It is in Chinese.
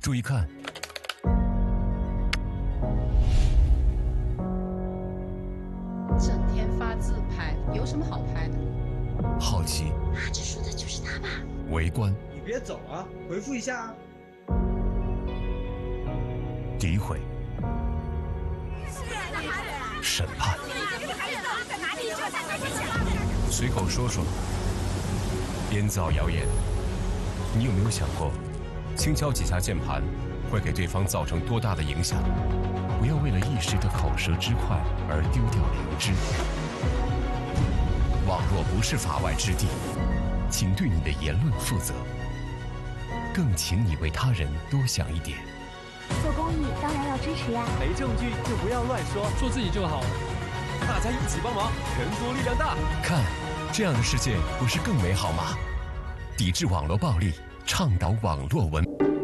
注意看。 整天发自拍，有什么好拍的？ 好奇。 拿着书的就是他吧？ 围观。 你别走啊，回复一下啊。 诋毁。审判。随口说说。编造谣言。你有没有想过，轻敲几下键盘会给对方造成多大的影响？不要为了一时的口舌之快而丢掉良知。网络不是法外之地，请对你的言论负责，更请你为他人多想一点。 做公益当然要支持呀， 没证据就不要乱说， 做自己就好了。 大家一起帮忙，全国力量大。 看，这样的世界不是更美好吗？抵制网络暴力，倡导网络文明。